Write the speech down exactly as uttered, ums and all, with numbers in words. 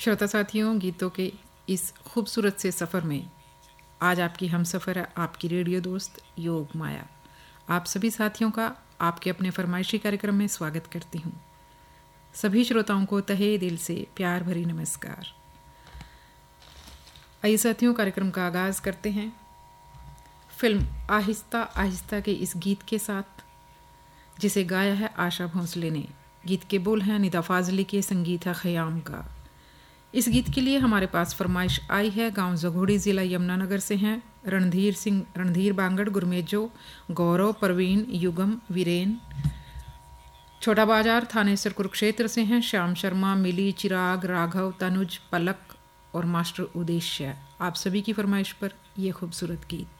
श्रोता साथियों, गीतों के इस खूबसूरत से सफ़र में आज आपकी हम सफ़र है आपकी रेडियो दोस्त योग माया। आप सभी साथियों का आपके अपने फरमाइशी कार्यक्रम में स्वागत करती हूँ। सभी श्रोताओं को तहे दिल से प्यार भरी नमस्कार। आइए साथियों, कार्यक्रम का आगाज़ करते हैं फिल्म आहिस्ता आहिस्ता के इस गीत के साथ, जिसे गाया है आशा भोंसले ने। गीत के बोल हैं निदा फाजली के, संगीत है खयाम का। इस गीत के लिए हमारे पास फरमाइश आई है गांव जघोड़ी ज़िला यमुनानगर से हैं रणधीर सिंह, रणधीर बांगड़, गुरमेजो, गौरव, परवीन, युगम, वीरेन। छोटा बाजार थानेसर कुरुक्षेत्र से हैं श्याम शर्मा, मिली, चिराग, राघव, तनुज, पलक और मास्टर उद्देश्य। आप सभी की फरमाइश पर यह खूबसूरत गीत।